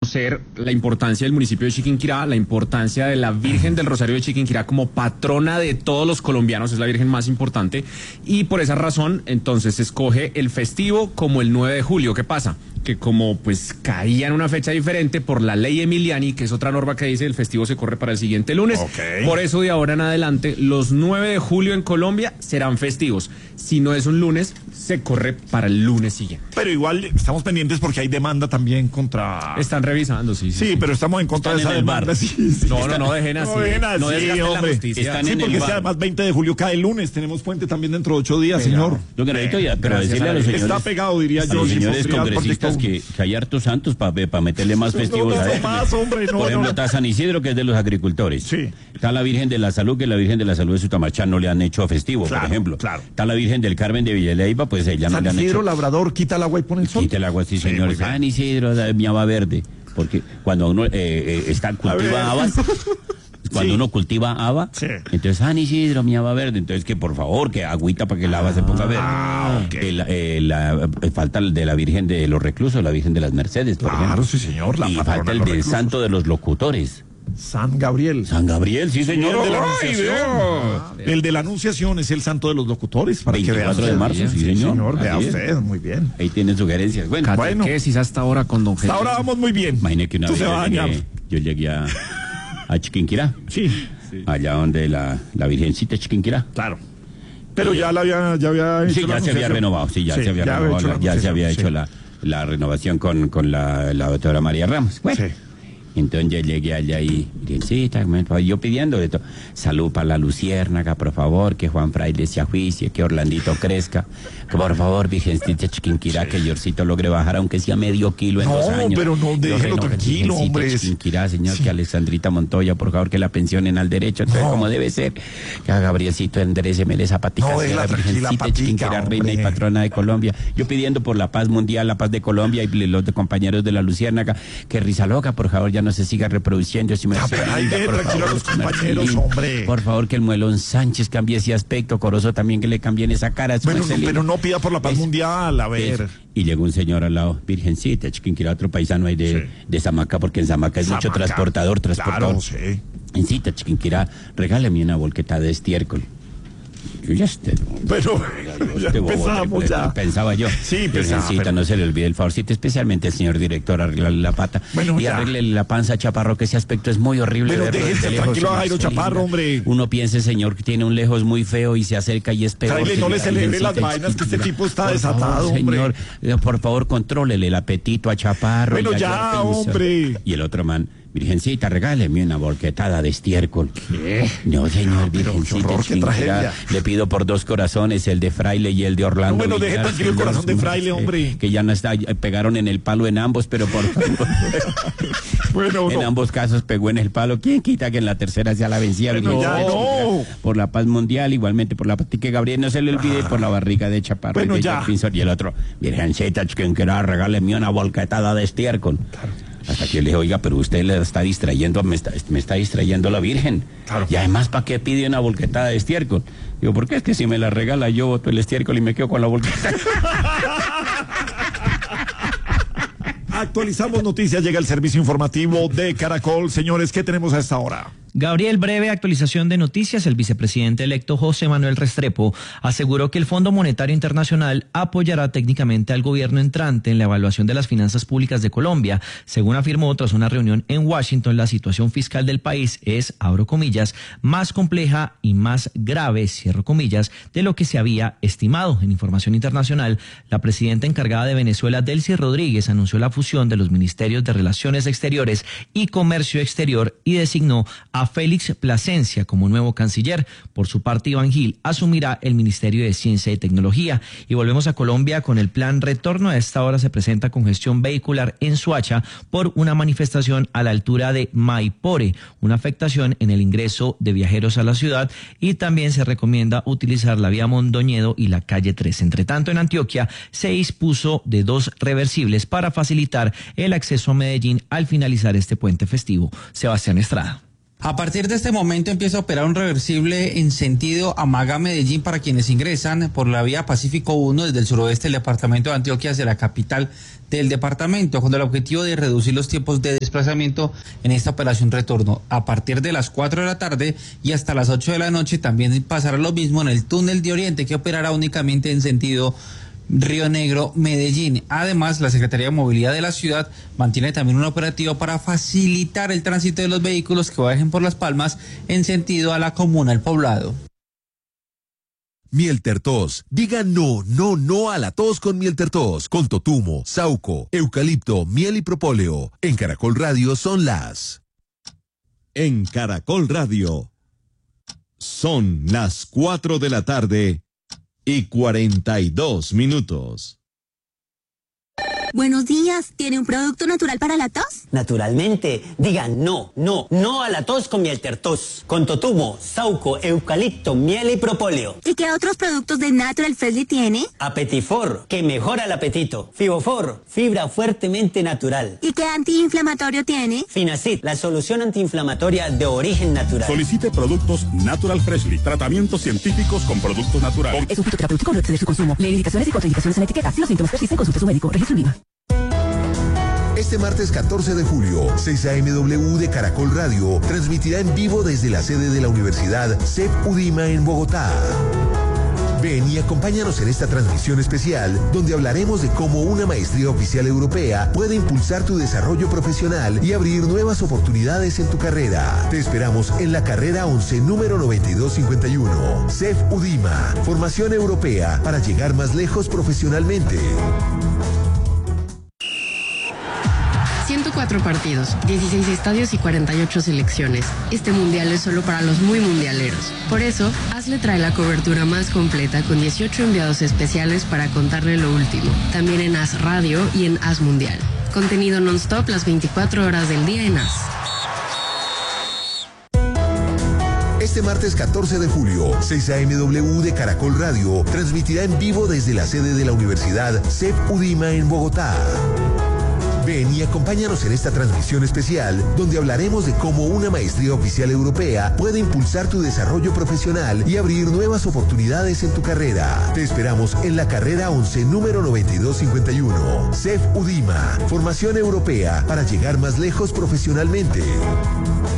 reconocer la importancia del municipio de Chiquinquirá, la importancia de la Virgen del Rosario de Chiquinquirá como patrona de todos los colombianos, es la Virgen más importante, y por esa razón entonces se escoge el festivo como el 9 de julio. ¿Qué pasa? Que como pues caía en una fecha diferente por la ley Emiliani, que es otra norma que dice el festivo se corre para el siguiente lunes, por eso de ahora en adelante los 9 de julio en Colombia serán festivos. Si no es un lunes, se corre para el lunes siguiente. Pero igual estamos pendientes porque hay demanda también contra... Están revisando, sí. Sí, pero estamos en contra de esa demanda. Sí. No dejen así. No desgasten la justicia. Sí, porque además 20 de julio cae el lunes, tenemos puente también dentro de 8 días, señor. Yo pero decirle a los señores... Está pegado, diría yo. Los señores congresistas que hay hartos santos para meterle más festivos a él. Por ejemplo, está San Isidro, que es de los agricultores. Sí. Está la Virgen de la Salud, que la Virgen de la Salud de Sutamarchán no le han hecho festivo, por ejemplo. Claro. Está la Virgen del Carmen de Villaleiva, pues ella no le han hecho. San Isidro Labrador, quita el agua y pone el sol. Quita el agua, sí, señor. San Isidro, miaba verde. Porque cuando uno cultiva habas... Cuando uno cultiva haba, entonces San Isidro, mi haba verde, entonces que por favor, que agüita para que el haba se ponga verde. Falta el de la Virgen de los Reclusos, la Virgen de las Mercedes, por ejemplo. Claro, sí, señor. Y falta el del Santo de los Locutores. San Gabriel. San Gabriel, sí, señor. El de la Anunciación. El de la Anunciación es el santo de los locutores. Para 24 de marzo, sí, señor. Vea usted, muy bien. Ahí tiene sugerencias. Bueno, ¿qué es hasta ahora con don Jesús? Hasta ahora vamos muy bien. Imagine que una vez yo llegué a Chiquinquirá. Sí. Allá donde la Virgencita de Chiquinquirá. Claro. Pero ya había hecho. Sí, ya se había renovado. Sí, ya se había renovado. Ya se había hecho la renovación con la doctora María Ramos. Bueno. Sí. Entonces yo llegué allá y, Virgencita, yo pidiendo de todo, salud para la Luciérnaga, por favor, que Juan Fraile se ajuicie, que Orlandito crezca, que por favor, Virgencita Chiquinquirá, que Yorcito logre bajar, aunque sea medio kilo en 2 años. No, pero no, déjelo tranquilo, hombre. Chiquinquirá, señor, que Alexandrita Montoya, por favor, que la pensionen al derecho, entonces como debe ser, que a Gabrielcito enderéceme esa patica, no, la Virgencita Chiquinquirá, reina y patrona de Colombia. Yo pidiendo por la paz mundial, la paz de Colombia y los compañeros de la Luciérnaga, que Rizaloca, por favor, ya no se siga reproduciendo. Si me tranquilo a los compañeros, hombre. Por favor, que el Muelón Sánchez cambie ese aspecto, Corozo también que le cambien esa cara. Bueno, pero no pida por la paz mundial, a ver. Y llegó un señor al lado, Virgencita, Chiquinquirá, otro paisano ahí de Zamaca, porque en Zamaca es mucho transportador. Claro, sí. Virgencita, Chiquinquirá, regáleme una volqueta de estiércol. Yo ya pero ya empezamos ya. Pensaba yo. Sí, Virgencita, no se le olvide el favorcito, especialmente el señor director, arreglarle la pata. Bueno, y arregle la panza a Chaparro, que ese aspecto es muy horrible. Pero déjese tranquilo a Jairo Chaparro, hombre. Uno piensa, señor, que tiene un lejos muy feo y se acerca y es peor. No le celebre las vainas, que este tipo está desatado, hombre. Señor, por favor, contrólele el apetito a Chaparro. Bueno, ya, hombre. Y el otro man, Virgencita, regáleme una volquetada de estiércol. ¿Qué? No, señor, Virgencita, qué tragedia. Le pido por 2 corazones, el de Fraile y el de Orlando. Bueno, deje tranquilo el corazón de Fraile, hombre. Que ya no está, pegaron en el palo en ambos, pero por bueno, en ambos casos pegó en el palo. ¿Quién quita que en la tercera sea la vencida? Bueno, ya no. Por la paz mundial, igualmente por la paz, que Gabriel no se le olvide, por la barriga de Chaparro. Bueno, y de ya. Y el otro, Virgencita, quien quiera, regáleme una volquetada de estiércol. Claro. Hasta que yo le dije, oiga, pero usted le está distrayendo, me está distrayendo la Virgen. Claro. Y además, ¿para qué pide una volquetada de estiércol? Digo, ¿por qué? Es que si me la regala, yo boto el estiércol y me quedo con la volquetada. Actualizamos noticias, llega el servicio informativo de Caracol. Señores, ¿qué tenemos a esta hora? Gabriel, breve actualización de noticias. El vicepresidente electo José Manuel Restrepo aseguró que el Fondo Monetario Internacional apoyará técnicamente al gobierno entrante en la evaluación de las finanzas públicas de Colombia. Según afirmó tras una reunión en Washington, la situación fiscal del país es, abro comillas, más compleja y más grave, cierro comillas, de lo que se había estimado. En información internacional, la presidenta encargada de Venezuela, Delcy Rodríguez, anunció la fusión de los ministerios de Relaciones Exteriores y Comercio Exterior y designó a Félix Plasencia como nuevo canciller. Por su parte, Iván Gil asumirá el Ministerio de Ciencia y Tecnología. Y volvemos a Colombia con el plan retorno. A esta hora se presenta congestión vehicular en Soacha por una manifestación a la altura de Maipore, una afectación en el ingreso de viajeros a la ciudad, y también se recomienda utilizar la vía Mondoñedo y la calle 3. Entre tanto, en Antioquia se dispuso de 2 reversibles para facilitar el acceso a Medellín al finalizar este puente festivo. Sebastián Estrada. A partir de este momento empieza a operar un reversible en sentido Amaga-Medellín para quienes ingresan por la vía Pacífico 1 desde el suroeste del departamento de Antioquia hacia la capital del departamento, con el objetivo de reducir los tiempos de desplazamiento en esta operación retorno. A partir de las 4 de la tarde y hasta las 8 de la noche también pasará lo mismo en el túnel de Oriente, que operará únicamente en sentido Río Negro, Medellín. Además, la Secretaría de Movilidad de la ciudad mantiene también un operativo para facilitar el tránsito de los vehículos que viajen por Las Palmas en sentido a la comuna El Poblado. Miel Tertos. Diga no, no, no a la tos con Miel Tertos. Con totumo, sauco, eucalipto, miel y propóleo. En Caracol Radio son las... En Caracol Radio son las 4 de la tarde y 42 minutos. Buenos días, ¿tiene un producto natural para la tos? Naturalmente, diga no, no, no a la tos con Miel Tertos. Con totumo, sauco, eucalipto, miel y propóleo. ¿Y qué otros productos de Natural Freshly tiene? Apetifor, que mejora el apetito. Fibofor, fibra fuertemente natural. ¿Y qué antiinflamatorio tiene? Finacid, la solución antiinflamatoria de origen natural. Solicite productos Natural Freshly, tratamientos científicos con productos naturales. Es un fitoterapéutico, no excede su consumo. Lee indicaciones y contraindicaciones en la etiqueta. Si los síntomas persisten, consulte a su médico. Registro INVIMA. Este martes 14 de julio, 6 a.m.W. de Caracol Radio transmitirá en vivo desde la sede de la Universidad CEP UDIMA en Bogotá. Ven y acompáñanos en esta transmisión especial donde hablaremos de cómo una maestría oficial europea puede impulsar tu desarrollo profesional y abrir nuevas oportunidades en tu carrera. Te esperamos en la carrera 11 número 9251. CEP UDIMA, formación europea para llegar más lejos profesionalmente. 104 partidos, 16 estadios y 48 selecciones. Este mundial es solo para los muy mundialeros. Por eso, AS le trae la cobertura más completa con 18 enviados especiales para contarle lo último. También en AS Radio y en AS Mundial. Contenido non-stop las 24 horas del día en AS. Este martes 14 de julio, 6 a.m.W. de Caracol Radio transmitirá en vivo desde la sede de la Universidad CEP UDIMA en Bogotá. Ven y acompáñanos en esta transmisión especial donde hablaremos de cómo una maestría oficial europea puede impulsar tu desarrollo profesional y abrir nuevas oportunidades en tu carrera. Te esperamos en la carrera 11 número 9251. CEP UDIMA, formación europea para llegar más lejos profesionalmente.